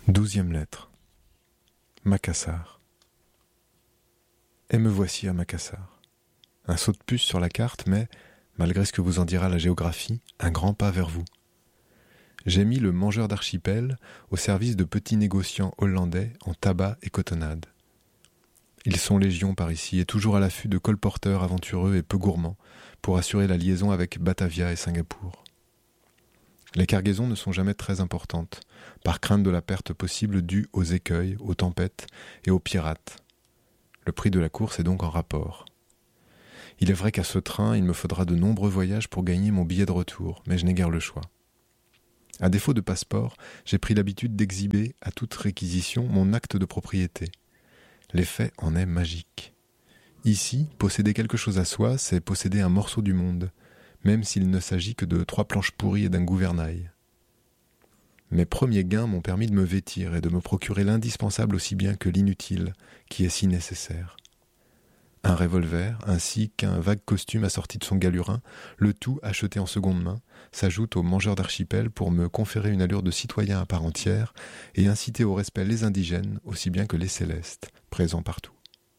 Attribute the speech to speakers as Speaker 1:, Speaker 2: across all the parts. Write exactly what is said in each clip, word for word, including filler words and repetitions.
Speaker 1: Douzième lettre. Macassar. Et me voici à Macassar. Un saut de puce sur la carte, mais, malgré ce que vous en dira la géographie, un grand pas vers vous. J'ai mis le mangeur d'archipel au service de petits négociants hollandais en tabac et cotonnade. Ils sont légion par ici et toujours à l'affût de colporteurs aventureux et peu gourmands pour assurer la liaison avec Batavia et Singapour. Les cargaisons ne sont jamais très importantes, par crainte de la perte possible due aux écueils, aux tempêtes et aux pirates. Le prix de la course est donc en rapport. Il est vrai qu'à ce train, il me faudra de nombreux voyages pour gagner mon billet de retour, mais je n'ai guère le choix. À défaut de passeport, j'ai pris l'habitude d'exhiber à toute réquisition mon acte de propriété. L'effet en est magique. Ici, posséder quelque chose à soi, c'est posséder un morceau du monde, même s'il ne s'agit que de trois planches pourries et d'un gouvernail. Mes premiers gains m'ont permis de me vêtir et de me procurer l'indispensable aussi bien que l'inutile, qui est si nécessaire. Un revolver, ainsi qu'un vague costume assorti de son galurin, le tout acheté en seconde main, s'ajoute au mangeur d'archipel pour me conférer une allure de citoyen à part entière et inciter au respect les indigènes aussi bien que les célestes, présents partout.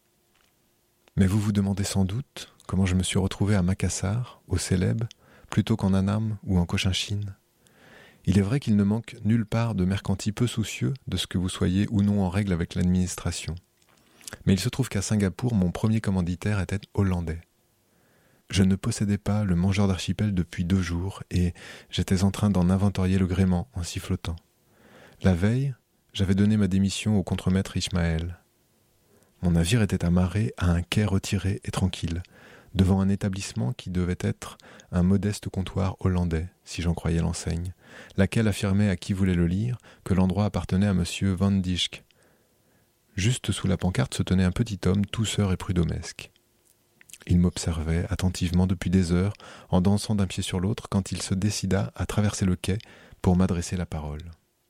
Speaker 1: Mais vous vous demandez sans doute comment je me suis retrouvé à Macassar, au Célèbes, plutôt qu'en Annam ou en Cochinchine. Il est vrai qu'il ne manque nulle part de mercantis peu soucieux de ce que vous soyez ou non en règle avec l'administration. Mais il se trouve qu'à Singapour, mon premier commanditaire était hollandais. Je ne possédais pas le mangeur d'archipel depuis deux jours et j'étais en train d'en inventorier le gréement en sifflotant. La veille, j'avais donné ma démission au contremaître Ismaël. Mon navire était amarré à un quai retiré et tranquille, devant un établissement qui devait être un modeste comptoir hollandais, si j'en croyais l'enseigne, laquelle affirmait à qui voulait le lire que l'endroit appartenait à monsieur Van Dijk. Juste sous la pancarte se tenait un petit homme tousseur et prud'homesque. Il m'observait attentivement depuis des heures, en dansant d'un pied sur l'autre, quand il se décida à traverser le quai pour m'adresser la parole.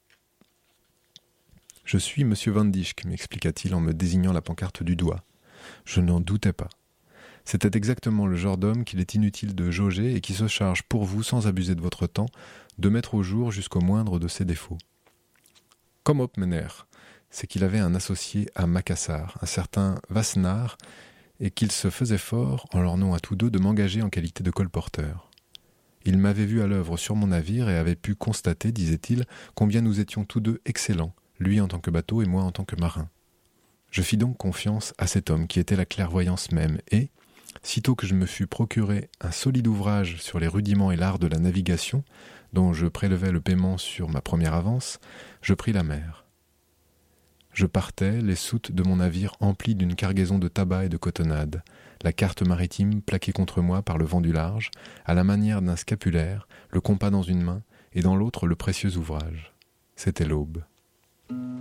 Speaker 1: « Je suis monsieur Van Dijk, m'expliqua-t-il en me désignant la pancarte du doigt. Je n'en doutais pas. C'était exactement le genre d'homme qu'il est inutile de jauger et qui se charge pour vous, sans abuser de votre temps, de mettre au jour jusqu'au moindre de ses défauts. Comme op, meneer, c'est qu'il avait un associé à Macassar, un certain Wassenaar, et qu'il se faisait fort, en leur nom à tous deux, de m'engager en qualité de colporteur. Il m'avait vu à l'œuvre sur mon navire et avait pu constater, disait-il, combien nous étions tous deux excellents, lui en tant que bateau et moi en tant que marin. Je fis donc confiance à cet homme qui était la clairvoyance même, et, sitôt que je me fus procuré un solide ouvrage sur les rudiments et l'art de la navigation, dont je prélevais le paiement sur ma première avance, je pris la mer. Je partais, les soutes de mon navire emplies d'une cargaison de tabac et de cotonnade, la carte maritime plaquée contre moi par le vent du large, à la manière d'un scapulaire, le compas dans une main, et dans l'autre le précieux ouvrage. C'était l'aube.